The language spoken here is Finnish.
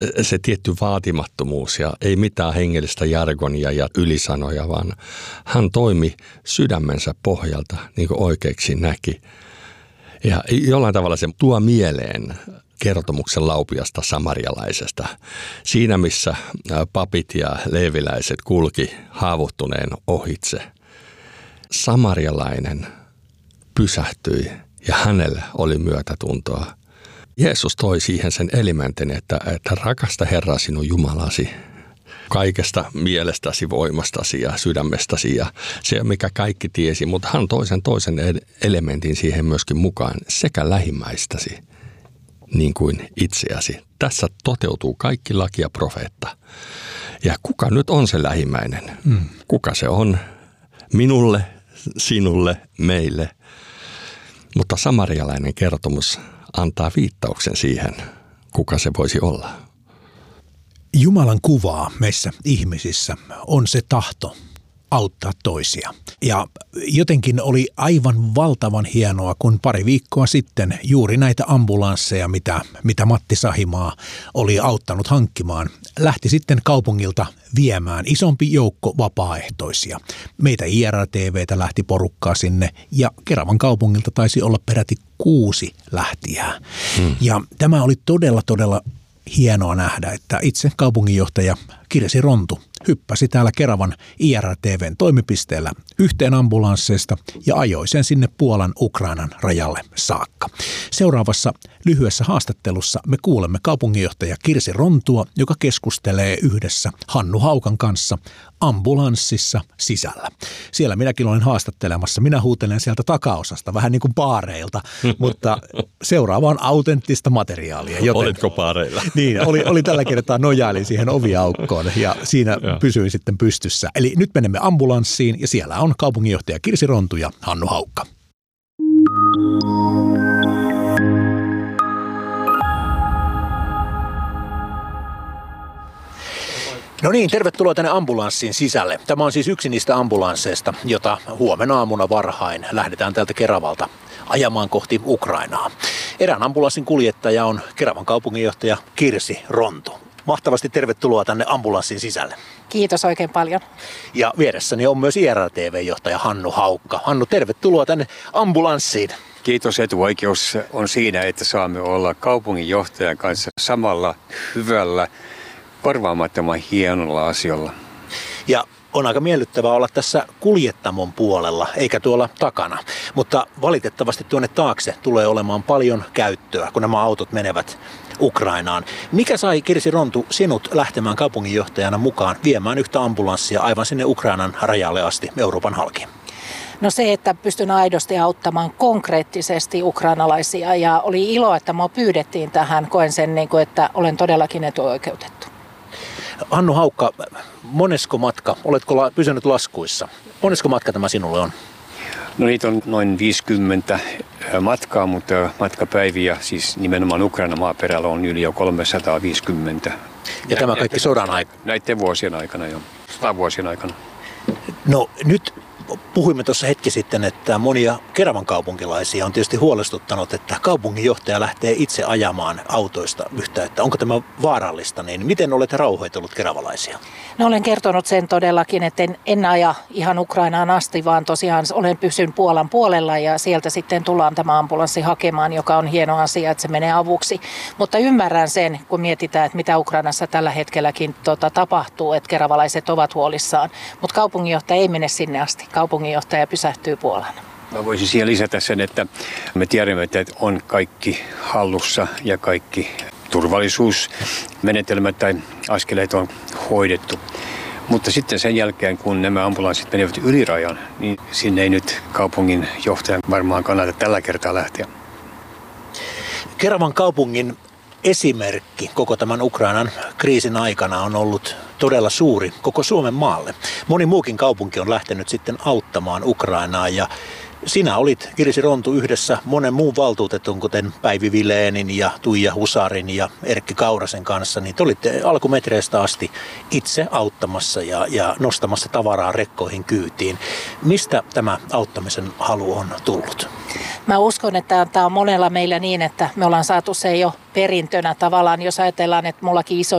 se tietty vaatimattomuus ja ei mitään hengellistä jargonia ja ylisanoja, vaan hän toimi sydämensä pohjalta niin kuin oikeaksi näki. Ja jollain tavalla se tuo mieleen kertomuksen laupiasta samarialaisesta. Siinä, missä papit ja leeviläiset kulki haavoittuneen ohitse, samarialainen pysähtyi ja hänellä oli myötätuntoa. Jeesus toi siihen sen elementin, että rakasta Herraa sinun Jumalasi kaikesta mielestäsi, voimastasi ja sydämestäsi ja se, mikä kaikki tiesi, mutta hän toi sen toisen elementin siihen myöskin mukaan sekä lähimmäistäsi niin kuin itseäsi. Tässä toteutuu kaikki laki ja profeetta. Ja kuka nyt on se lähimmäinen? Kuka se on? Minulle, sinulle, meille. Mutta samarialainen kertomus antaa viittauksen siihen, kuka se voisi olla. Jumalan kuvaa meissä ihmisissä on se tahto auttaa toisia. Ja jotenkin oli aivan valtavan hienoa, kun pari viikkoa sitten juuri näitä ambulansseja, mitä Matti Sahimaa oli auttanut hankkimaan, lähti sitten kaupungilta viemään isompi joukko vapaaehtoisia. Meitä IRTV:tä lähti porukkaa sinne ja Keravan kaupungilta taisi olla peräti 6 lähtijää. Ja tämä oli todella hienoa nähdä, että itse kaupunginjohtaja Kirsi Rontu hyppäsi täällä Keravan IRTV:n toimipisteellä yhteen ambulansseista ja ajoi sen sinne Puolan Ukrainan rajalle saakka. Seuraavassa lyhyessä haastattelussa me kuulemme kaupunginjohtaja Kirsi Rontua, joka keskustelee yhdessä Hannu Haukan kanssa ambulanssissa sisällä. Siellä minäkin olin haastattelemassa. Minä huutelen sieltä takaosasta, vähän niin kuin baareilta, mutta seuraava on autenttista materiaalia. Joten, olitko baareilla? Niin, oli tällä kertaa nojailin siihen oviaukkoon ja siinä pysyin sitten pystyssä. Eli nyt menemme ambulanssiin ja siellä on kaupunginjohtaja Kirsi Rontu ja Hannu Haukka. No niin, tervetuloa tänne ambulanssin sisälle. Tämä on siis yksi niistä ambulansseista, jota huomenna aamuna varhain lähdetään täältä Keravalta ajamaan kohti Ukrainaa. Erään ambulanssin kuljettaja on Keravan kaupunginjohtaja Kirsi Rontu. Mahtavasti tervetuloa tänne ambulanssin sisälle. Kiitos oikein paljon. Ja vieressäni on myös IRTV-johtaja Hannu Haukka. Hannu, tervetuloa tänne ambulanssiin. Kiitos, etuoikeus on siinä, että saamme olla kaupunginjohtajan kanssa samalla hyvällä, korvaamattoman hienolla asialla. Ja on aika miellyttävää olla tässä kuljettamon puolella, eikä tuolla takana. Mutta valitettavasti tuonne taakse tulee olemaan paljon käyttöä, kun nämä autot menevät Ukrainaan. Mikä sai, Kirsi Rontu, sinut lähtemään kaupunginjohtajana mukaan viemään yhtä ambulanssia aivan sinne Ukrainan rajalle asti Euroopan halki? No se, että pystyn aidosti auttamaan konkreettisesti ukrainalaisia ja oli ilo, että minua pyydettiin tähän. Koen sen, että olen todellakin etuoikeutettu. Hannu Haukka, monesko matka, oletko pysynyt laskuissa? Monesko matka tämä sinulle on? No niitä on noin 50 matkaa, mutta matkapäiviä, siis nimenomaan Ukrainan maaperällä on yli jo 350. Ja tämä kaikki sodan aikana? Näiden vuosien aikana jo, 100 vuosien aikana. No nyt puhuimme tuossa hetki sitten, että monia Keravan kaupunkilaisia on tietysti huolestuttanut, että kaupunginjohtaja lähtee itse ajamaan autoista yhtä, että onko tämä vaarallista, niin miten olette rauhoitellut keravalaisia? No olen kertonut sen todellakin, että en aja ihan Ukrainaan asti, vaan tosiaan pysyn Puolan puolella ja sieltä sitten tullaan tämä ambulanssi hakemaan, joka on hieno asia, että se menee avuksi. Mutta ymmärrän sen, kun mietitään, että mitä Ukrainassa tällä hetkelläkin tapahtuu, että keravalaiset ovat huolissaan, mutta kaupunginjohtaja ei mene sinne asti. Kaupunginjohtaja pysähtyy Puolaan. Mä voisin siihen lisätä sen, että me tiedämme, että on kaikki hallussa ja kaikki turvallisuusmenetelmät tai askeleet on hoidettu. Mutta sitten sen jälkeen, kun nämä ambulanssit menevät yli rajan, niin sinne ei nyt kaupunginjohtajan varmaan kannata tällä kertaa lähteä. Keravan kaupungin esimerkki koko tämän Ukrainan kriisin aikana on ollut todella suuri koko Suomen maalle. Moni muukin kaupunki on lähtenyt sitten auttamaan Ukrainaa ja sinä olit, Kirsi Rontu, yhdessä monen muun valtuutetun, kuten Päivi Vileenin ja Tuija Husarin ja Erkki Kaurasen kanssa, niin te olitte alkumetreistä asti itse auttamassa ja nostamassa tavaraa rekkoihin kyytiin. Mistä tämä auttamisen halu on tullut? Mä uskon, että tämä on monella meillä niin, että me ollaan saatu se jo perintönä tavallaan, jos ajatellaan, että mullakin